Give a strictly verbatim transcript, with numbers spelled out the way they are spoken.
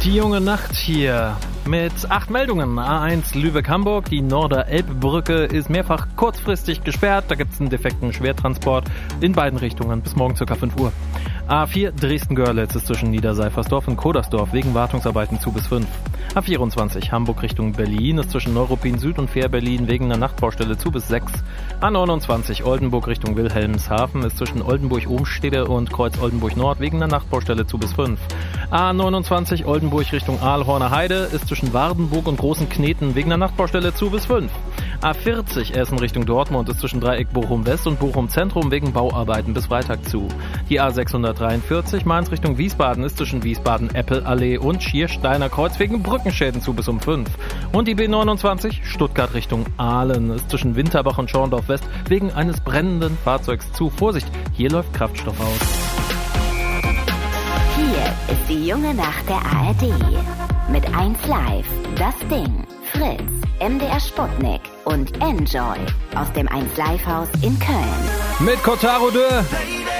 Die junge Nacht hier mit acht Meldungen. A eins Lübeck-Hamburg, die Norder-Elb-Brücke ist mehrfach kurzfristig gesperrt. Da gibt es einen defekten Schwertransport in beiden Richtungen bis morgen ca. fünf Uhr. A vier Dresden-Görlitz ist zwischen Niederseifersdorf und Kodersdorf wegen Wartungsarbeiten zu bis fünf. A vierundzwanzig Hamburg Richtung Berlin ist zwischen Neuruppin Süd und Fähr-Berlin wegen einer Nachtbaustelle zu bis sechs. A neunundzwanzig Oldenburg Richtung Wilhelmshaven ist zwischen Oldenburg-Ohmstede und Kreuz-Oldenburg-Nord wegen einer Nachtbaustelle zu bis fünf. A neunundzwanzig Oldenburg Richtung Aalhorner Heide ist zwischen Wardenburg und Großen Kneten wegen einer Nachtbaustelle zu bis fünf. A vierzig Essen Richtung Dortmund ist zwischen Dreieck Bochum-West und Bochum-Zentrum wegen Bauarbeiten bis Freitag zu. Die A sechshundertdreiundvierzig Mainz Richtung Wiesbaden ist zwischen Wiesbaden-Eppelallee und Schiersteiner Kreuz wegen Brückenschäden zu bis um fünf. Und die B neunundzwanzig Stuttgart Richtung Aalen ist zwischen Winterbach und Schorndorf-West wegen eines brennenden Fahrzeugs zu. Vorsicht, hier läuft Kraftstoff aus. Hier ist die junge Nacht der A R D. Mit eins Live, Das Ding, Fritz, M D R Sputnik und Enjoy aus dem eins Live Haus in Köln. Mit Kotaro Dö.